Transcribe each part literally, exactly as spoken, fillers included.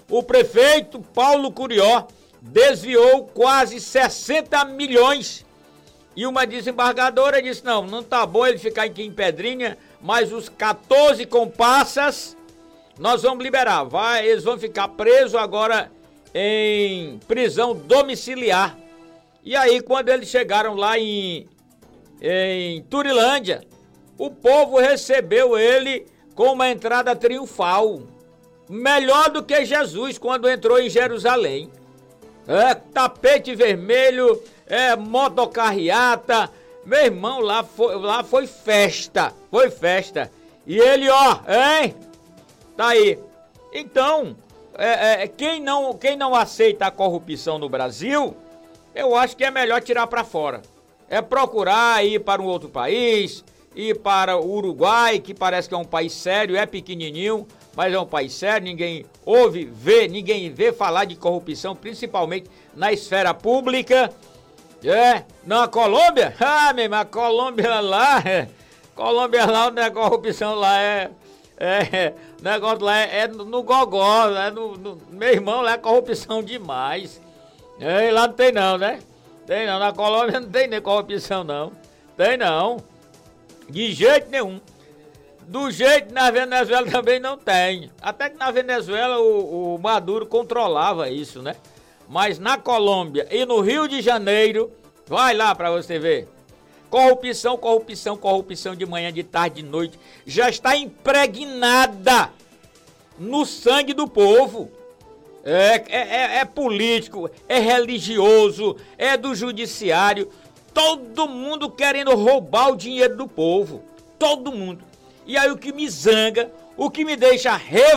o prefeito Paulo Curió desviou quase sessenta milhões. E uma desembargadora disse, não, não tá bom ele ficar aqui em Pedrinha, mas os quatorze comparsas nós vamos liberar. Vai, eles vão ficar presos agora em prisão domiciliar. E aí, quando eles chegaram lá em, em Turilândia, o povo recebeu ele com uma entrada triunfal. Melhor do que Jesus quando entrou em Jerusalém. É, tapete vermelho, é, motocarreata. Meu irmão, lá foi, lá foi festa. Foi festa. E ele, ó, hein? Tá aí. Então, é, é, quem, não, quem não aceita a corrupção no Brasil, eu acho que é melhor tirar pra fora. É procurar ir para um outro país, ir para o Uruguai, que parece que é um país sério, é pequenininho, mas é um país sério, ninguém ouve, vê, ninguém vê falar de corrupção, principalmente na esfera pública. É, na Colômbia? Ah, meu irmão, a Colômbia lá, é, Colômbia lá, a corrupção lá é, é, o negócio lá é, é no gogó, é no, no, meu irmão, lá é corrupção demais. É, lá não tem não, né? Tem não, na Colômbia não tem nem corrupção não, tem não, de jeito nenhum. Do jeito na Venezuela também não tem. Até que na Venezuela o, o Maduro controlava isso, né? Mas na Colômbia e no Rio de Janeiro, vai lá pra você ver. Corrupção, corrupção, corrupção de manhã, de tarde, de noite. Já está impregnada no sangue do povo. É, é, é político, é religioso, é do judiciário. Todo mundo querendo roubar o dinheiro do povo. Todo mundo. E aí o que me zanga, o que me deixa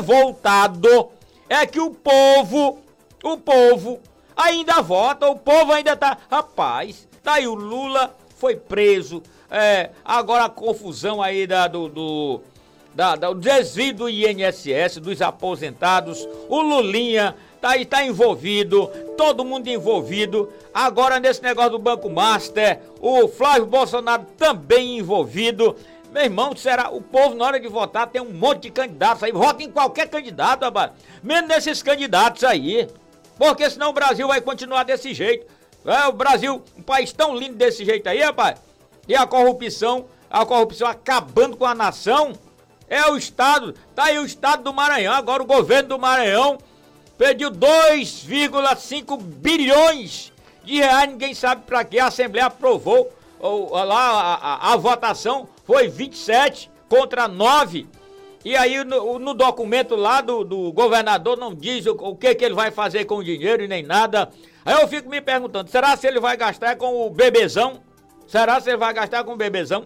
revoltado é que o povo, o povo ainda vota, o povo ainda tá... Rapaz, tá aí o Lula foi preso, é, agora a confusão aí da, do, do, da, da, do desvio do I N S S, dos aposentados, o Lulinha tá aí, tá envolvido, todo mundo envolvido, agora nesse negócio do Banco Master, o Flávio Bolsonaro também envolvido. Meu irmão, será? O povo, na hora de votar, tem um monte de candidatos aí. Vota em qualquer candidato, rapaz. Menos nesses candidatos aí. Porque senão o Brasil vai continuar desse jeito. É, o Brasil, um país tão lindo desse jeito aí, rapaz. E a corrupção, a corrupção acabando com a nação. É o Estado, tá aí o Estado do Maranhão. Agora o governo do Maranhão pediu dois vírgula cinco bilhões de reais. Ninguém sabe pra quê. A Assembleia aprovou. Ou, lá a, a, a votação foi vinte e sete contra nove. E aí no, no documento lá do, do governador não diz o, o que, que ele vai fazer com o dinheiro e nem nada. Aí eu fico me perguntando, será se ele vai gastar com o bebezão? Será se ele vai gastar com o bebezão?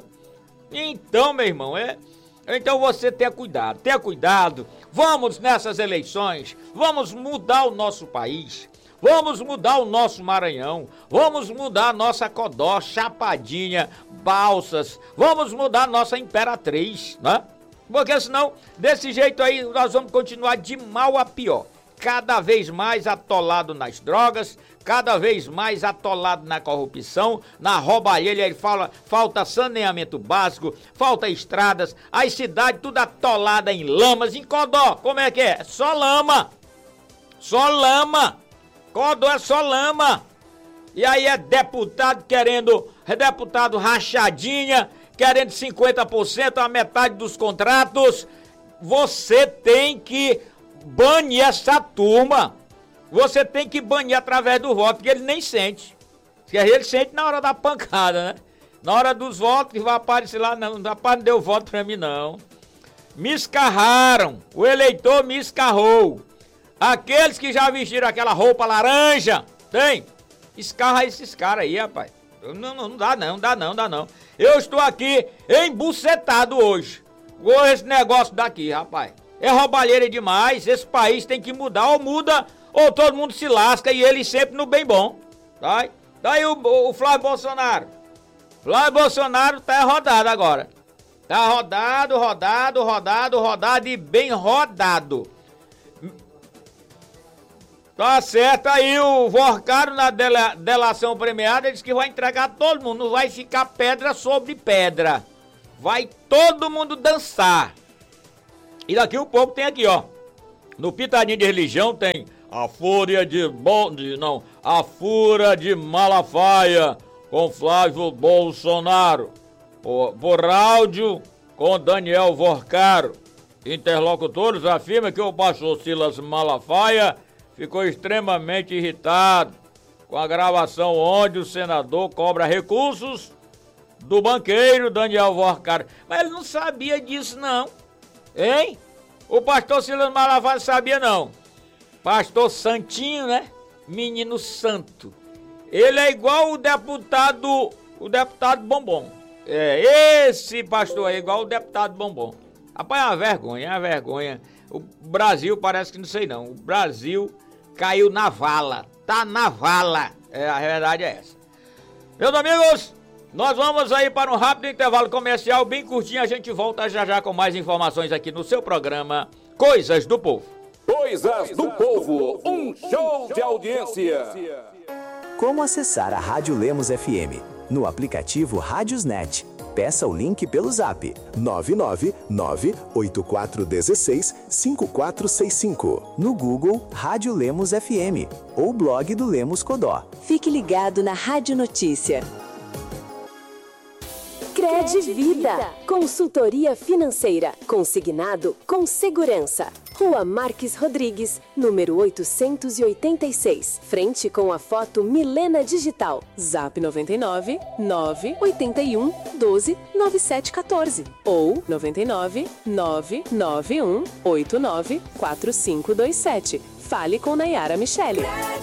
Então, meu irmão, é... Então você tenha cuidado, tenha cuidado. Vamos nessas eleições, vamos mudar o nosso país. Vamos mudar o nosso Maranhão, vamos mudar a nossa Codó, Chapadinha, Balsas, vamos mudar a nossa Imperatriz, né? Porque senão, desse jeito aí, nós vamos continuar de mal a pior. Cada vez mais atolado nas drogas, cada vez mais atolado na corrupção, na roubalheira, ele fala, falta saneamento básico, falta estradas, as cidades tudo atolada em lamas, em Codó, como é que é? Só lama, só lama. Codó é só lama. E aí é deputado querendo, é deputado rachadinha, querendo cinquenta por cento, a metade dos contratos. Você tem que banir essa turma. Você tem que banir através do voto, que ele nem sente. Porque ele sente na hora da pancada, né? Na hora dos votos, vai aparecer lá, não, rapaz, não deu voto pra mim, não. Me escarraram, o eleitor me escarrou. Aqueles que já vestiram aquela roupa laranja, tem? Escarra esses caras aí, rapaz. Não, não, não dá não, não dá não, não dá não. Eu estou aqui embucetado hoje com esse negócio daqui, rapaz. É roubalheira demais, esse país tem que mudar, ou muda, ou todo mundo se lasca e ele sempre no bem bom. Tá? Daí o, o Flávio Bolsonaro. Flávio Bolsonaro tá rodado agora. Tá rodado, rodado, rodado, rodado e bem rodado. Tá certo, aí o Vorcaro na dela, delação premiada diz que vai entregar todo mundo, não vai ficar pedra sobre pedra. Vai todo mundo dançar. E daqui o povo tem aqui, ó. No Pitadinho de Religião tem a Fúria de Bonde, não, a Fúria de Malafaia com Flávio Bolsonaro. Por, por áudio com Daniel Vorcaro. Interlocutores afirmam que o pastor Silas Malafaia ficou extremamente irritado com a gravação onde o senador cobra recursos do banqueiro Daniel Vorcaro. Mas ele não sabia disso não, hein? O pastor Silas Malafaia sabia não. Pastor Santinho, né? Menino santo. Ele é igual o deputado, o deputado Bombom. É, esse pastor é igual o deputado Bombom. Rapaz, é uma vergonha, é uma vergonha. O Brasil parece que não sei não. O Brasil caiu na vala. Tá na vala. É, a verdade é essa. Meus amigos, nós vamos aí para um rápido intervalo comercial, bem curtinho. A gente volta já já com mais informações aqui no seu programa Coisas do Povo. Coisas do Povo, um show de audiência. Como acessar a Rádio Lemos F M? No aplicativo Rádiosnet. Peça o link pelo zap nove nove nove oito quatro um seis cinco quatro seis cinco. No Google Rádio Lemos F M ou blog do Lemos Codó. Fique ligado na Rádio Notícia. Cred Vida, consultoria financeira, consignado com segurança. Rua Marques Rodrigues, número oitocentos e oitenta e seis, frente com a foto Milena Digital. Zap noventa e nove nove oitenta e um doze noventa e sete quatorze ou noventa e nove nove nove um oito nove quatro cinco dois sete. Fale com Nayara Michele.